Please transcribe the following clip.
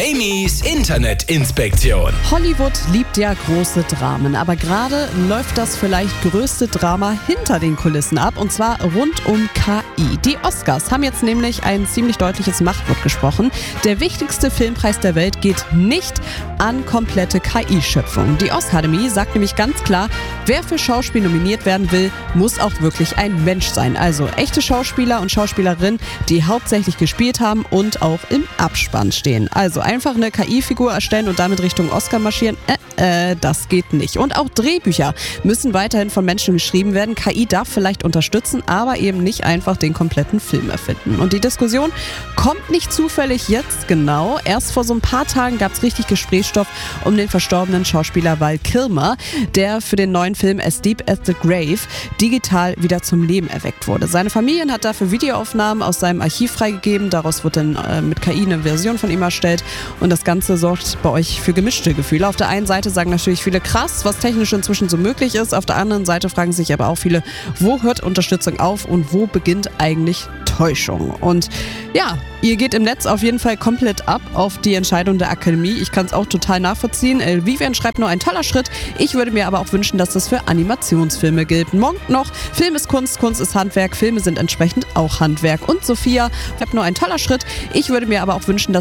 Amy's Internetinspektion. Hollywood liebt ja große Dramen, aber gerade läuft das vielleicht größte Drama hinter den Kulissen ab, und zwar rund um KI. Die Oscars haben jetzt nämlich ein ziemlich deutliches Machtwort gesprochen. Der wichtigste Filmpreis der Welt geht nicht an komplette KI-Schöpfung. Die Oscar-Akademie sagt nämlich ganz klar, wer für Schauspiel nominiert werden will, muss auch wirklich ein Mensch sein. Also echte Schauspieler und Schauspielerinnen, die hauptsächlich gespielt haben und auch im Abspann stehen. Also einfach eine KI-Figur erstellen und damit Richtung Oscar marschieren, das geht nicht. Und auch Drehbücher müssen weiterhin von Menschen geschrieben werden. KI darf vielleicht unterstützen, aber eben nicht einfach den kompletten Film erfinden. Und die Diskussion kommt nicht zufällig jetzt genau. Erst vor so ein paar Tagen gab es richtig Gesprächsstoff um den verstorbenen Schauspieler Val Kilmer, der für den neuen Film As Deep as the Grave digital wieder zum Leben erweckt wurde. Seine Familie hat dafür Videoaufnahmen aus seinem Archiv freigegeben. Daraus wird dann mit KI eine Version von ihm erstellt. Und das Ganze sorgt bei euch für gemischte Gefühle. Auf der einen Seite sagen natürlich viele, krass, was technisch inzwischen so möglich ist. Auf der anderen Seite fragen sich aber auch viele, wo hört Unterstützung auf und wo beginnt eigentlich Täuschung? Und ja, ihr geht im Netz auf jeden Fall komplett ab auf die Entscheidung der Akademie. Ich kann es auch total nachvollziehen. Vivian schreibt nur, ein toller Schritt. Ich würde mir aber auch wünschen, dass das für Animationsfilme gilt. Monk noch, Film ist Kunst, Kunst ist Handwerk, Filme sind entsprechend auch Handwerk. Und Sophia schreibt nur, ein toller Schritt. Ich würde mir aber auch wünschen, dass